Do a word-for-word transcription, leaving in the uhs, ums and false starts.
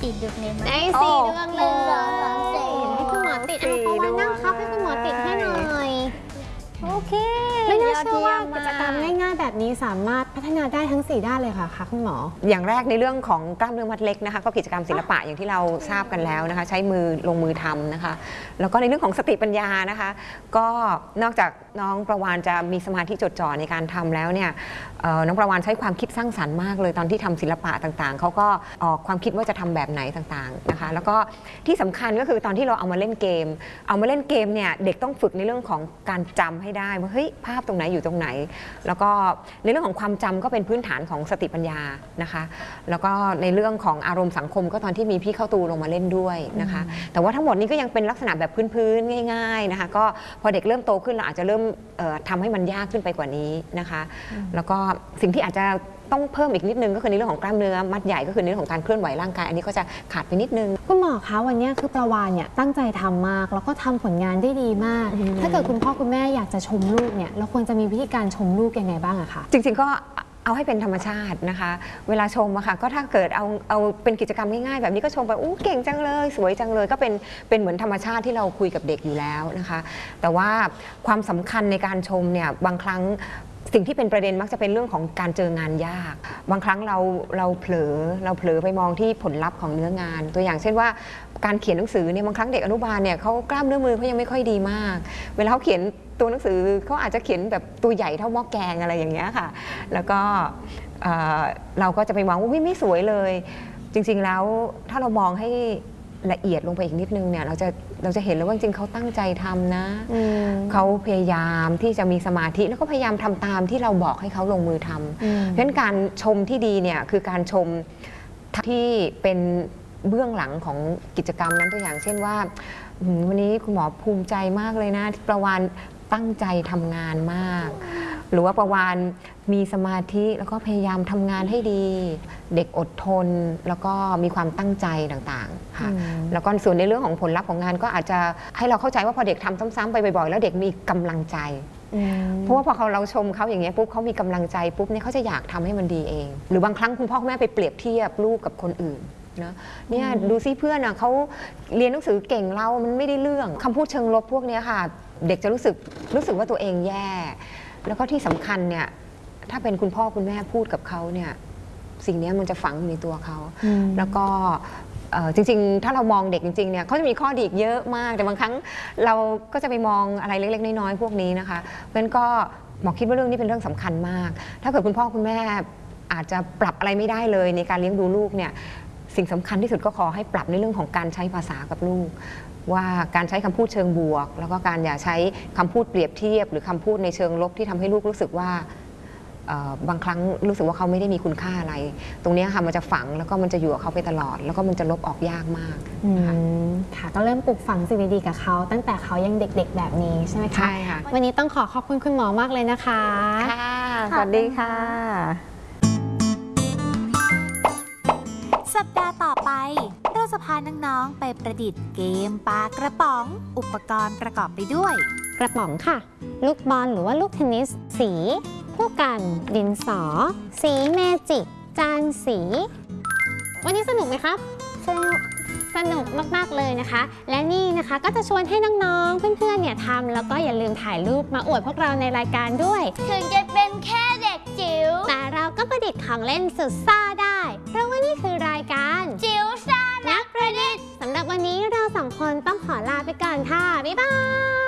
สี่ดวงเลยไหมได้สี่ดวงเลยเห็นให้คุณหมอติดอ่ะประวันนั่งครับให้คุณหมอติดให้หน่อยโอเคไม่น่าเชื่อว่ากิจกรรมง่ายๆแบบนี้สามารถพัฒนาได้ทั้งสี่ด้านเลยค่ะค่ะคุณหมออย่างแรกในเรื่องของกล้ามเนื้อมัดเล็กนะคะก็กิจกรรมศิลปะอย่างที่เราทราบกันแล้วนะคะใช้มือลงมือทำนะคะแล้วก็ในเรื่องของสติปัญญานะคะก็นอกจากน้องประวานจะมีสมาธิจดจ่อในการทำแล้วเนี่ยน้องประวานใช้ความคิดสร้างสรรค์มากเลยตอนที่ทำศิลปะต่างๆเขาก็ออกความคิดว่าจะทำแบบไหนต่างๆนะคะแล้วก็ที่สำคัญก็คือตอนที่เราเอามาเล่นเกมเอามาเล่นเกมเนี่ยเด็กต้องฝึกในเรื่องของการจำให้ได้ว่าเฮ้ยภาพตรงไหนอยู่ตรงไหนแล้วก็ในเรื่องของความจำก็เป็นพื้นฐานของสติปัญญานะคะแล้วก็ในเรื่องของอารมณ์สังคมก็ตอนที่มีพี่เข้าตูลงมาเล่นด้วยนะคะแต่ว่าทั้งหมดนี้ก็ยังเป็นลักษณะแบบพื้นๆง่ายๆนะคะก็พอเด็กเริ่มโตขึ้นเราอาจจะเริ่มทำให้มันยากขึ้นไปกว่านี้นะคะแล้วก็สิ่งที่อาจจะต้องเพิ่มอีกนิดนึงก็คือในเรื่องของกล้ามเนื้อมัดใหญ่ก็คือในเรื่องของการเคลื่อนไหวร่างกายอันนี้ก็จะขาดไปนิดนึงคุณหมอคะวันนี้คือประวานเนี่ยตั้งใจทำมากแล้วก็ทำผลงานได้ดีมากถ้าเกิดคุณพ่อคุณแม่อยากจะชมลูกเนี่ยเราควรจะมีวิธีการชมลูกยังไงบ้างอะคะจริงๆก็เอาให้เป็นธรรมชาตินะคะเวลาชมอะค่ะก็ถ้าเกิดเอาเอาเป็นกิจกรรมง่ายๆแบบนี้ก็ชมไปอู้เก่งจังเลยสวยจังเลยก็เป็นเป็นเหมือนธรรมชาติที่เราคุยกับเด็กอยู่แล้วนะคะแต่ว่าความสำคัญในการชมเนี่ยบางครั้งสิ่งที่เป็นประเด็นมักจะเป็นเรื่องของการเจองานยากบางครั้งเราเราเผลอเราเผลอไปมองที่ผลลัพธ์ของเนื้องานตัวอย่างเช่นว่าการเขียนหนังสือเนี่ยบางครั้งเด็กอนุบาลเนี่ยเขากล้ามเนื้อมือเขายังไม่ค่อยดีมากเวลาเขาเขียนตัวหนังสือเขาอาจจะเขียนแบบตัวใหญ่เท่าหม้อแกงอะไรอย่างเงี้ยค่ะแล้วก็เราก็จะไปมองว่าไม่สวยเลยจริงๆแล้วถ้าเรามองให้ละเอียดลงไปอีกนิดนึงเนี่ยเราจะเราจะเห็นแล้วว่าจริงๆเขาตั้งใจทำนะเขาพยายามที่จะมีสมาธิแล้วก็พยายามทำตามที่เราบอกให้เขาลงมือทำเพราะฉะนั้นการชมที่ดีเนี่ยคือการชมที่เป็นเบื้องหลังของกิจกรรมนั้นตัวอย่างเช่นว่าวันนี้คุณหมอภูมิใจมากเลยนะประวานตั้งใจทำงานมากหรือว่าประวานมีสมาธิแล้วก็พยายามทำงานให้ดีเด็กอดทนแล้วก็มีความตั้งใจต่างๆค่ะแล้วก็ส่วนในเรื่องของผลลัพธ์ของงานก็อาจจะให้เราเข้าใจว่าพอเด็กทำซ้ำๆไปบ่อยๆแล้วเด็กมีกำลังใจเพราะว่าพอเขาเราชมเขาอย่างเงี้ยปุ๊บเขามีกำลังใจปุ๊บเนี่ยเขาจะอยากทำให้มันดีเองหรือบางครั้งคุณพ่อคุณแม่ไปเปรียบเทียบลูกกับคนอื่นนะเนี่ยดูซิเพื่อนอ่ะเขาเรียนหนังสือเก่งเรามันไม่ได้เรื่องคำพูดเชิงลบพวกนี้ค่ะเด็กจะรู้สึกรู้สึกว่าตัวเองแย่แล้วก็ที่สำคัญเนี่ยถ้าเป็นคุณพ่อคุณแม่พูดกับเขาเนี่ยสิ่งนี้มันจะฝังอยู่ในตัวเขาแล้วก็จริงๆถ้าเรามองเด็กจริงๆเนี่ยเขาจะมีข้อดีเยอะมากแต่บางครั้งเราก็จะไปมองอะไรเล็กๆน้อยๆพวกนี้นะคะเพราะฉะนั้นก็หมอคิดว่าเรื่องนี้เป็นเรื่องสำคัญมากถ้าเกิดคุณพ่อคุณแม่อาจจะปรับอะไรไม่ได้เลยในการเลี้ยงดูลูกเนี่ยสิ่งสำคัญที่สุดก็ขอให้ปรับในเรื่องของการใช้ภาษากับลูกว่าการใช้คำพูดเชิงบวกแล้วก็การอย่าใช้คำพูดเปรียบเทียบหรือคำพูดในเชิงลบที่ทำให้ลูกรู้สึกว่าบางครั้งรู้สึกว่าเขาไม่ได้มีคุณค่าอะไรตรงนี้ค่ะมันจะฝังแล้วก็มันจะอยู่กับเขาไปตลอดแล้วก็มันจะลบออกยากมากค่ะต้องเริ่มปลูกฝังสิ่งดีๆกับเขาตั้งแต่เขายังเด็กๆแบบนี้ใช่ไหมคะใช่ค่ะวันนี้ต้องขอขอบคุณคุณหมอมากเลยนะคะค่ะสวัสดีค่ะสัปดาห์ต่อไปเราจะพาน้องๆไปประดิษฐ์เกมปลากระป๋องอุปกรณ์ประกอบไปด้วยกระป๋องค่ะลูกบอลหรือว่าลูกเทนนิสสีผู้กันดินสอสีเมจิกจานสีวันนี้สนุกไหมครับสนุกสนุกมากๆเลยนะคะและนี่นะคะก็จะชวนให้น้องๆเพื่อนๆเนี่ยทำแล้วก็อย่าลืมถ่ายรูปมาอวดพวกเราในรายการด้วยถึงจะเป็นแค่เด็กจิ๋วแต่เราก็ประดิษฐ์ของเล่นสุดซ่าได้เพราะว่านี่คือรายการจิ๋วซ่านักประดิษฐ์สำหรับวันนี้เราสองคนต้องขอลาไปก่อนค่ะบ๊ายบาย